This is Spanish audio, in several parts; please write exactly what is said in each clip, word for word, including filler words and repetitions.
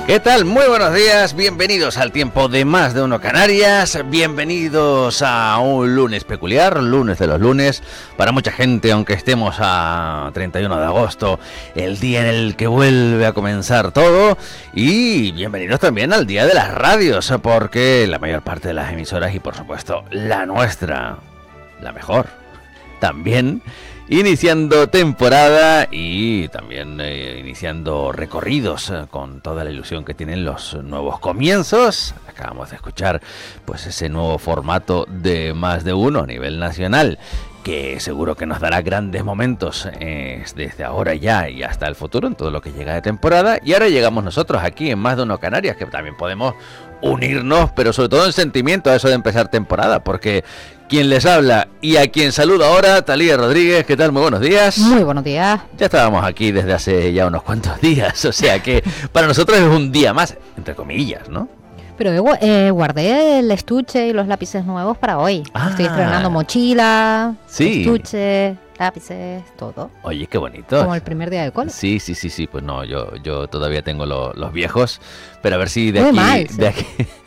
¿Qué tal? Muy buenos días, bienvenidos al tiempo de Más de Uno Canarias, bienvenidos a un lunes peculiar, lunes de los lunes, para mucha gente, aunque estemos a treinta y uno de agosto, el día en el que vuelve a comenzar todo, y bienvenidos también al día de las radios, porque la mayor parte de las emisoras, y por supuesto la nuestra, la mejor, también iniciando temporada y también eh, iniciando recorridos eh, con toda la ilusión que tienen los nuevos comienzos. Acabamos de escuchar pues ese nuevo formato de Más de Uno a nivel nacional, que seguro que nos dará grandes momentos eh, desde ahora ya y hasta el futuro en todo lo que llega de temporada. Y ahora llegamos nosotros aquí en Más de Uno Canarias, que también podemos unirnos, pero sobre todo en sentimiento a eso de empezar temporada, porque quien les habla y a quien saludo ahora, Talía Rodríguez, ¿qué tal? Muy buenos días. Muy buenos días. Ya estábamos aquí desde hace ya unos cuantos días, o sea que para nosotros es un día más, entre comillas, ¿no? Pero yo eh, guardé el estuche y los lápices nuevos para hoy. Ah. Estoy estrenando mochila, Sí. estuche, lápices, todo. Oye, qué bonito. Como el primer día de cole. Sí, sí, sí, sí, pues no, yo, yo todavía tengo lo, los viejos, pero a ver si de Muy aquí, mal, sí. de aquí,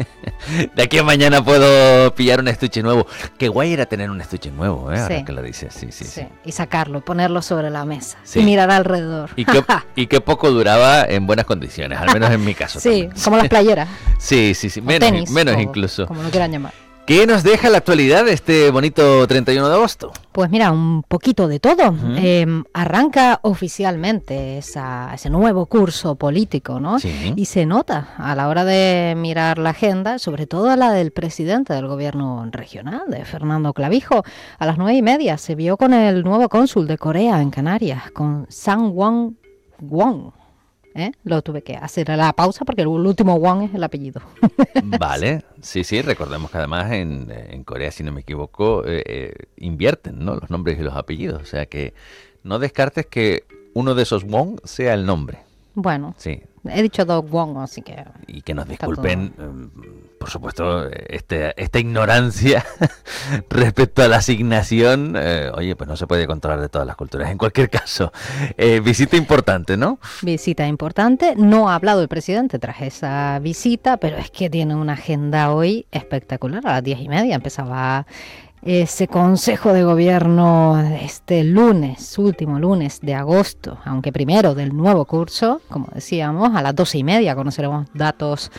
de aquí a mañana puedo pillar un estuche nuevo. Qué guay era tener un estuche nuevo, ¿eh? Ahora Sí. que lo dices, sí, sí, sí. Sí. Y sacarlo, ponerlo sobre la mesa Sí. y mirar alrededor. Y qué, y qué poco duraba en buenas condiciones, al menos en mi caso. Sí, también. como las playeras. Sí, sí, sí, o menos, tenis, menos o incluso. Como lo quieran llamar. ¿Qué nos deja la actualidad de este bonito treinta y uno de agosto? Pues mira, un poquito de todo. Ujú. Eh, arranca oficialmente esa, ese nuevo curso político, ¿no? Sí. Y se nota a la hora de mirar la agenda, sobre todo la del presidente del gobierno regional, de Fernando Clavijo. A las nueve y media se vio con el nuevo cónsul de Corea en Canarias, con Sang Won Won. ¿Eh? Lo tuve que hacer a la pausa porque el último Won es el apellido. Vale, sí, sí, recordemos que además en, en Corea, si no me equivoco, eh, eh, invierten, ¿no?, los nombres y los apellidos, o sea que no descartes que uno de esos Won sea el nombre. Bueno, Sí, he dicho dos Won, así que... y que nos Está disculpen, eh, por supuesto, este, esta ignorancia respecto a la asignación. Eh, oye, pues no se puede controlar de todas las culturas. En cualquier caso, eh, visita importante, ¿no? Visita importante. No ha hablado el presidente tras esa visita, pero es que tiene una agenda hoy espectacular. A las diez y media empezaba ese consejo de gobierno este lunes, último lunes de agosto, aunque primero del nuevo curso, como decíamos. A las doce y media conoceremos datos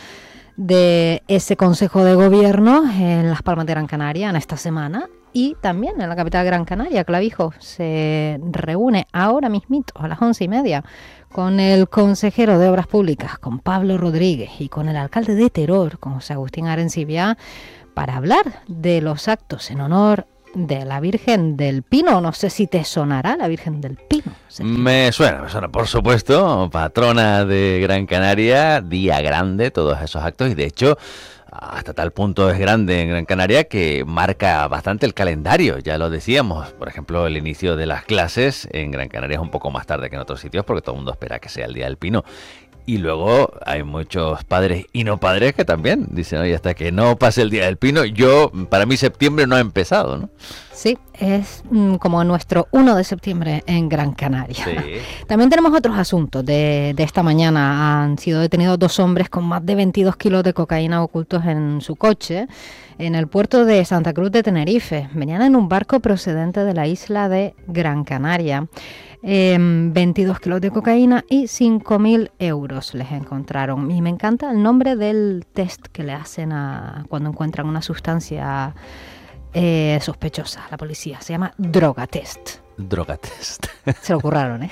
de ese consejo de gobierno en Las Palmas de Gran Canaria en esta semana. Y también en la capital de Gran Canaria, Clavijo se reúne ahora mismito a las once y media con el consejero de Obras Públicas, con Pablo Rodríguez, y con el alcalde de Teror, con José Agustín Arencibia, para hablar de los actos en honor de la Virgen del Pino. No sé si te sonará la Virgen del Pino. Sergio. Me suena, me suena, por supuesto, patrona de Gran Canaria, día grande, todos esos actos, y de hecho, hasta tal punto es grande en Gran Canaria que marca bastante el calendario, ya lo decíamos. Por ejemplo, el inicio de las clases en Gran Canaria es un poco más tarde que en otros sitios porque todo el mundo espera que sea el Día del Pino. Y luego hay muchos padres y no padres que también dicen, oye, hasta que no pase el Día del Pino, yo, para mí septiembre no ha empezado, ¿no? Sí, es mm, como nuestro uno de septiembre en Gran Canaria. Sí. También tenemos otros asuntos de, de esta mañana. Han sido detenidos dos hombres con más de veintidós kilos de cocaína ocultos en su coche en el puerto de Santa Cruz de Tenerife. Venían en un barco procedente de la isla de Gran Canaria. Eh, veintidós kilos de cocaína y cinco mil euros les encontraron. Y me encanta el nombre del test que le hacen a cuando encuentran una sustancia eh, sospechosa a la policía. Se llama droga test. Droga test. Se lo curraron, ¿eh?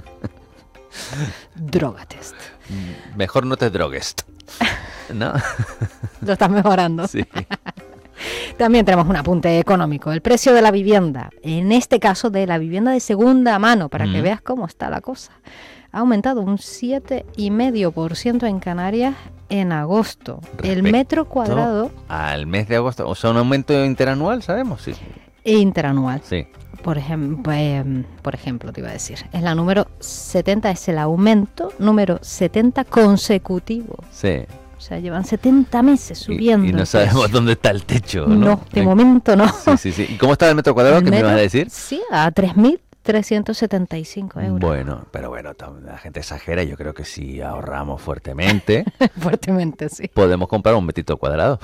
Droga test. Mejor no te drogues, ¿no? Lo estás mejorando. Sí. También tenemos un apunte económico. El precio de la vivienda, en este caso de la vivienda de segunda mano, para Mm. que veas cómo está la cosa, ha aumentado un siete coma cinco por ciento en Canarias en agosto. El Respecto metro cuadrado Al mes de agosto, o sea, un aumento interanual, ¿sabemos? Sí. e interanual. Sí. Por ejemplo, eh, por ejemplo, te iba a decir, es la número setenta, es el aumento número setenta consecutivo. Sí. O sea, llevan setenta meses Y- subiendo. Y, no el sabemos precio. dónde está el techo, ¿no? No, de En- momento no. Sí, sí, sí. ¿Y cómo está el metro cuadrado? El ¿Qué me metro, ibas a decir? Sí, a tres mil trescientos setenta y cinco euros. Bueno, pero bueno, la gente exagera. Yo creo que si ahorramos fuertemente, fuertemente, sí. podemos comprar un metro cuadrado.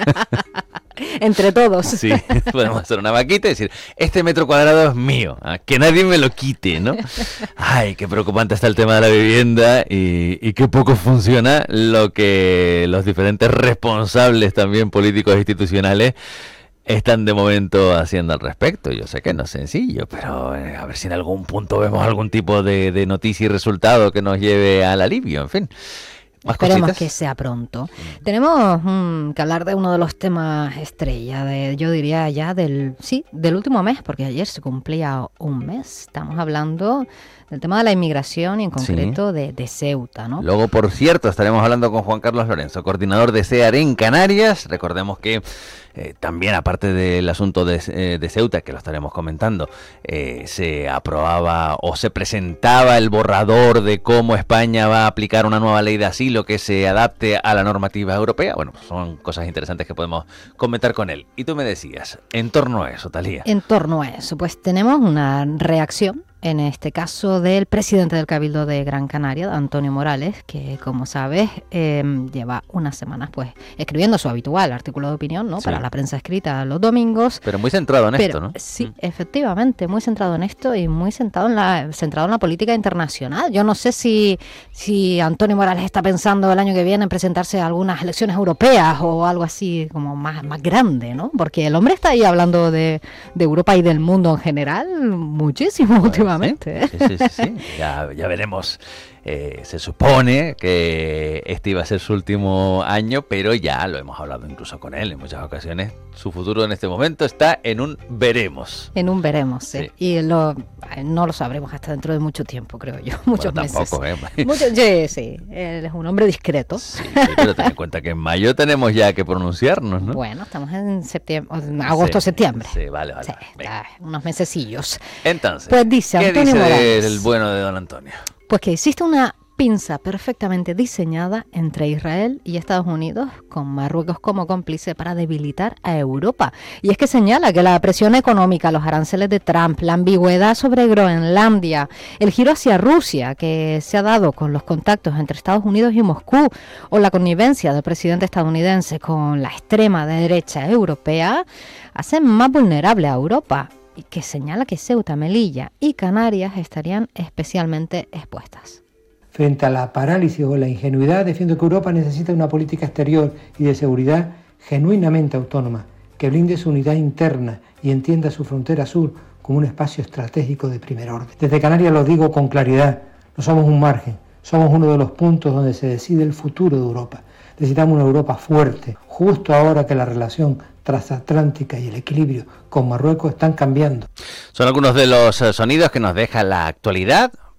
Entre todos. Sí, podemos hacer una vaquita y decir, este metro cuadrado es mío, ¿eh? Que nadie me lo quite, ¿no? Ay, qué preocupante está el tema de la vivienda y, y qué poco funciona lo que los diferentes responsables también políticos e institucionales están de momento haciendo al respecto. Yo sé que no es sencillo, pero eh, a ver si en algún punto vemos algún tipo de, de noticia y resultado que nos lleve al alivio, en fin. ¿Más Esperemos cositas? que sea pronto. Mm. Tenemos mm, que hablar de uno de los temas estrella, de, yo diría ya del, sí, del último mes, porque ayer se cumplía un mes. Estamos hablando del tema de la inmigración y en concreto sí. de, de Ceuta, ¿no? Luego, por cierto, estaremos hablando con Juan Carlos Lorenzo, coordinador de CEAR en Canarias. Recordemos que eh, también, aparte del asunto de, eh, de Ceuta, que lo estaremos comentando, eh, se aprobaba o se presentaba el borrador de cómo España va a aplicar una nueva ley de asilo que se adapte a la normativa europea. Bueno, pues son cosas interesantes que podemos comentar con él. Y tú me decías, en torno a eso, Talía. En torno a eso, pues tenemos una reacción, en este caso del presidente del Cabildo de Gran Canaria, Antonio Morales, que como sabes eh, lleva unas semanas pues escribiendo su habitual artículo de opinión, ¿no? Sí. Para la prensa escrita los domingos. Pero muy centrado en Pero, esto, ¿no? Sí, mm. efectivamente, muy centrado en esto y muy centrado en la centrado en la política internacional. Yo no sé si, si Antonio Morales está pensando el año que viene en presentarse a algunas elecciones europeas o algo así como más, más grande, ¿no? Porque el hombre está ahí hablando de, de Europa y del mundo en general muchísimo pues, últimamente. Sí, sí, sí, sí, sí. Ya, ya veremos. Eh, se supone que este iba a ser su último año, pero ya lo hemos hablado incluso con él en muchas ocasiones. Su futuro en este momento está en un veremos. En un veremos, sí. sí. Y lo, no lo sabremos hasta dentro de mucho tiempo, creo yo. Muchos bueno, meses. Tampoco, ¿eh? Mucho, sí, sí. Él es un hombre discreto. Sí, sí, pero ten en cuenta que en mayo tenemos ya que pronunciarnos, ¿no? Bueno, estamos en septiembre, agosto, sí, septiembre. Sí, vale, vale. Sí, está, unos mesecillos. Entonces, pues dice ¿qué Antonio dice Morales, el bueno de don Antonio? Pues que existe una pinza perfectamente diseñada entre Israel y Estados Unidos, con Marruecos como cómplice para debilitar a Europa. Y es que señala que la presión económica, los aranceles de Trump, la ambigüedad sobre Groenlandia, el giro hacia Rusia que se ha dado con los contactos entre Estados Unidos y Moscú, o la connivencia del presidente estadounidense con la extrema derecha europea, hacen más vulnerable a Europa, y que señala que Ceuta, Melilla y Canarias estarían especialmente expuestas. Frente a la parálisis o la ingenuidad, defiendo que Europa necesita una política exterior y de seguridad genuinamente autónoma, que blinde su unidad interna y entienda su frontera sur como un espacio estratégico de primer orden. Desde Canarias lo digo con claridad, no somos un margen, somos uno de los puntos donde se decide el futuro de Europa. Necesitamos una Europa fuerte, justo ahora que la relación transatlántica y el equilibrio con Marruecos están cambiando. Son algunos de los sonidos que nos deja la actualidad.